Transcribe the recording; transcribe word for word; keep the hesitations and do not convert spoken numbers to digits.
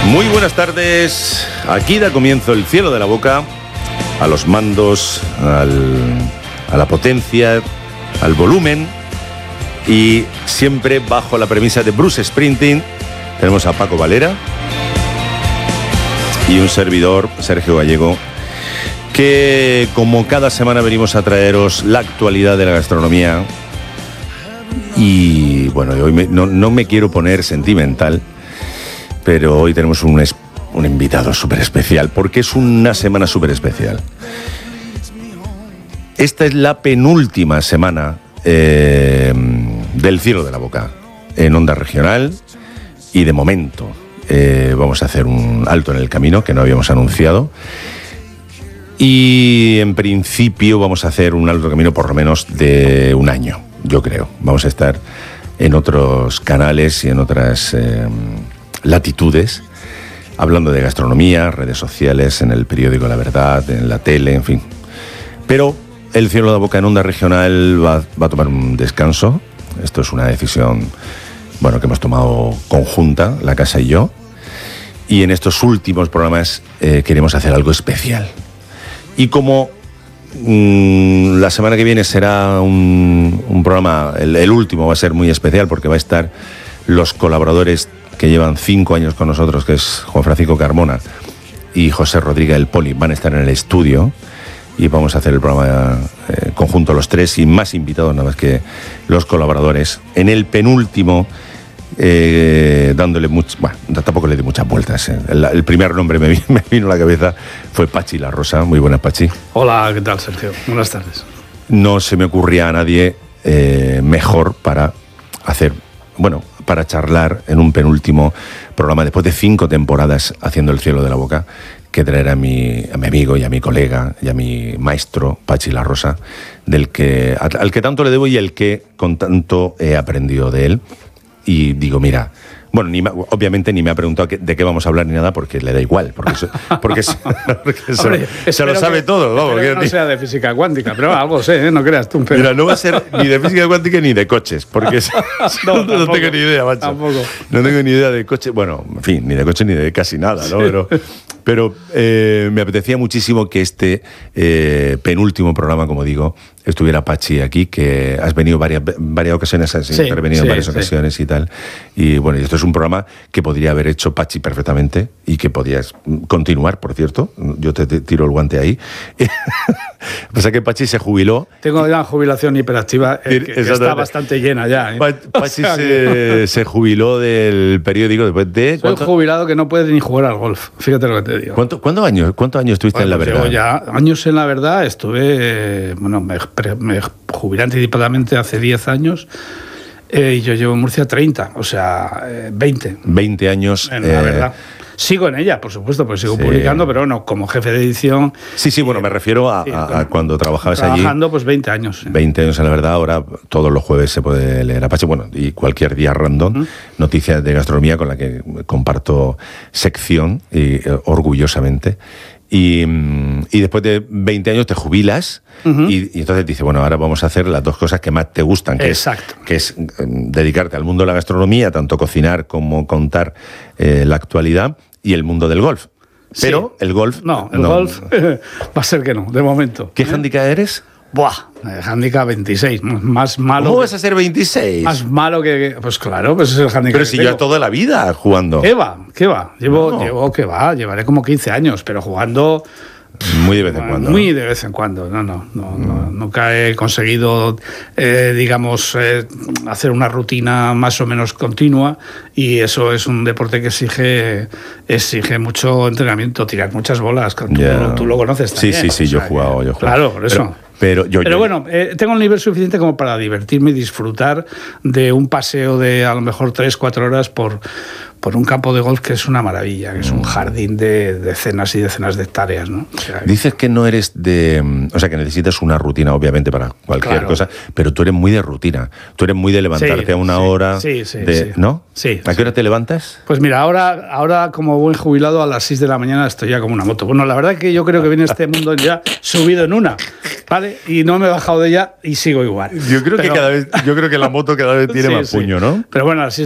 Muy buenas tardes. Aquí da comienzo el cielo de la boca, a los mandos, al, a la potencia, al volumen, y siempre bajo la premisa de Bruce Springsteen. Tenemos a Paco Valera y un servidor, Sergio Gallego, que como cada semana venimos a traeros la actualidad de la gastronomía. Y bueno, hoy me, no, no me quiero poner sentimental, pero hoy tenemos un, un invitado súper especial, porque es una semana súper especial. Esta es la penúltima semana eh, del cielo de la boca en Onda Regional, y de momento eh, vamos a hacer un alto en el camino que no habíamos anunciado, y en principio vamos a hacer un alto en el camino por lo menos de un año, yo creo. Vamos a estar en otros canales y en otras eh, latitudes, hablando de gastronomía, redes sociales, en el periódico La Verdad, en la tele, en fin. Pero el cielo de la boca en Onda Regional va, va a tomar un descanso. Esto es una decisión, bueno, que hemos tomado conjunta, la casa y yo. Y en estos últimos programas eh, queremos hacer algo especial. Y como mmm, la semana que viene será un, un programa, el, el último va a ser muy especial, porque va a estar los colaboradores que llevan cinco años con nosotros, que es Juan Francisco Carmona y José Rodríguez el Poli, van a estar en el estudio y vamos a hacer el programa eh, conjunto los tres, y más invitados nada más que los colaboradores. En el penúltimo, eh, dándole mucho, bueno, tampoco le di muchas vueltas. Eh. El, el primer nombre me, me vino a la cabeza fue Pachi La Rosa. Muy buenas, Pachi. Hola, ¿qué tal, Sergio? Buenas tardes. No se me ocurría a nadie eh, mejor para hacer, bueno, para charlar en un penúltimo programa, después de cinco temporadas haciendo el cielo de la boca, que traer a mi, a mi amigo y a mi colega y a mi maestro, Pachi La Rosa, del que, al que tanto le debo y el que con tanto he aprendido de él. Y digo, mira, bueno, ni, obviamente ni me ha preguntado de qué vamos a hablar ni nada, porque le da igual, porque, eso, porque, eso, porque eso, Hombre, se lo sabe que, todo. Vamos, que no ni... sea de física cuántica, pero algo sé, ¿eh? No creas tú. Pero... Mira, no va a ser ni de física cuántica ni de coches, porque no, no, no tengo ni idea, macho. Tampoco. No tengo ni idea de coche, bueno, en fin, ni de coche ni de casi nada, ¿no? Pero, pero eh, me apetecía muchísimo que este eh, penúltimo programa, como digo, estuviera Pachi aquí, que has venido varias, varias ocasiones, has sí, intervenido sí, en varias sí. ocasiones y tal. Y bueno, esto es un programa que podría haber hecho Pachi perfectamente y que podías continuar, por cierto. Yo te, te tiro el guante ahí. Pasa que Pachi se jubiló. Tengo ya jubilación hiperactiva, eh, que, que está bastante llena ya. ¿eh? Pachi o sea se, que... se jubiló del periódico después de... Soy jubilado que no puede ni jugar al golf, fíjate lo que te digo. ¿Cuánto, ¿cuántos años, cuántos años estuviste bueno, en La Verdad? Llevo ya años en La Verdad, estuve, eh, bueno, me, me jubilé anticipadamente hace diez años. Eh, y yo llevo en Murcia treinta, o sea, eh, veinte. veinte años. En La Verdad. Sigo en ella, por supuesto, porque sigo sí. publicando, pero no, como jefe de edición. Sí, sí, bueno, me refiero a, a, a cuando trabajabas trabajando, allí. Trabajando, pues veinte años. Sí. veinte años en La Verdad, ahora todos los jueves se puede leer a Pachi, bueno, y cualquier día random, uh-huh. noticias de gastronomía con la que comparto sección, y, eh, orgullosamente. Y, y después de veinte años te jubilas uh-huh. y, y entonces dices, bueno, ahora vamos a hacer las dos cosas que más te gustan, que Exacto. es, que es dedicarte al mundo de la gastronomía, tanto cocinar como contar eh, la actualidad, y el mundo del golf. Pero sí. el golf... No, el no, golf va a ser que no, de momento. ¿Qué ¿eh? handicap eres? Buah, handicap veintiséis, más malo. ¿Cómo vas a ser veintiséis? Más malo que... Pues claro, pues es el handicap. Pero si yo toda la vida jugando. ¿Qué va? ¿Qué va? Llevo, no. llevo, ¿qué va? Llevaré como quince años, pero jugando... Muy de vez en cuando. Muy de vez en cuando, no, no, no, mm. no nunca he conseguido, eh, digamos, eh, hacer una rutina más o menos continua, y eso es un deporte que exige, exige mucho entrenamiento, tirar muchas bolas. Tú, yeah. tú lo conoces también. Sí, sí, sí, yo he jugado, yo he jugado. Claro, por eso. Pero... Pero, yo, Pero yo, bueno, eh, tengo un nivel suficiente como para divertirme y disfrutar de un paseo de a lo mejor tres, cuatro horas por, por un campo de golf, que es una maravilla, que es un jardín de decenas y decenas de hectáreas, ¿no? O sea, dices que no eres de... O sea, que necesitas una rutina, obviamente, para cualquier claro. cosa, pero tú eres muy de rutina. Tú eres muy de levantarte sí, a una sí, hora... Sí, sí, de, sí. ¿No? Sí. ¿A qué hora te levantas? Pues mira, ahora, ahora como buen jubilado, a las seis de la mañana estoy ya como una moto. Bueno, la verdad es que yo creo que viene este mundo ya subido en una, ¿vale? Y no me he bajado de ella y sigo igual. Yo creo, pero... que, cada vez, yo creo que la moto cada vez tiene sí, más puño, sí. ¿no? Pero bueno, así